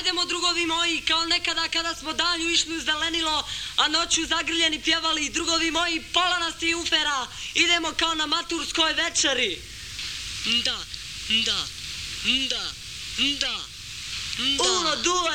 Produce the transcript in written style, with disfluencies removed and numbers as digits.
Ajdemo, drugovi moji, kao nekada kada smo danju išli u zelenilo, a noću zagrljeni pjevali. Drugovi moji, pola nas je ufera. Idemo kao na maturskoj večeri. Da. Uno, due.